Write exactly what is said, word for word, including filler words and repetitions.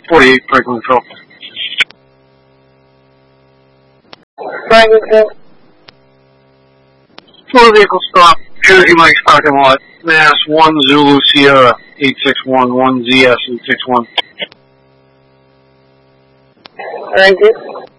forty-eight Franklin Phil. Franklin Phil. Motor vehicle stop, Jersey Mike's parking lot, Mass one Zulu Sierra eight six one one Z S eight six one. Thank you.